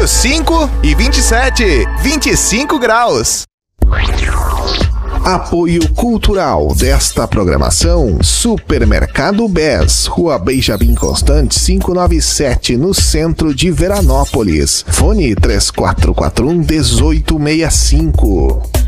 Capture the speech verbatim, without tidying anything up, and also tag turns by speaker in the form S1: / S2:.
S1: entre os cinco e vinte e sete, vinte e cinco graus.
S2: Apoio cultural desta programação: Supermercado Bes, Rua Benjamin Constant quinhentos e noventa e sete, no centro de Veranópolis. Fone três quatro quatro um, um oito seis cinco.